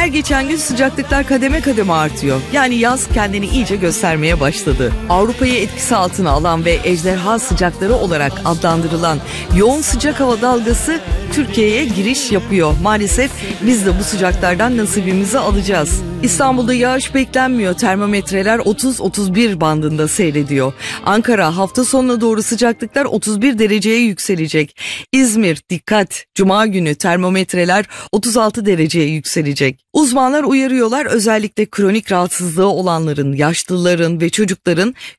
Her geçen gün sıcaklıklar kademe kademe artıyor. Yani yaz kendini iyice göstermeye başladı. Avrupa'yı etkisi altına alan ve ejderha sıcakları olarak adlandırılan yoğun sıcak hava dalgası Türkiye'ye giriş yapıyor. Maalesef biz de bu sıcaklardan nasibimizi alacağız. İstanbul'da yağış beklenmiyor. Termometreler 30-31 bandında seyrediyor. Ankara hafta sonuna doğru sıcaklıklar 31 dereceye yükselecek. İzmir dikkat. Cuma günü termometreler 36 dereceye yükselecek. Uzmanlar uyarıyorlar, özellikle kronik rahatsızlığı olanların, yaşlıların ve çocukların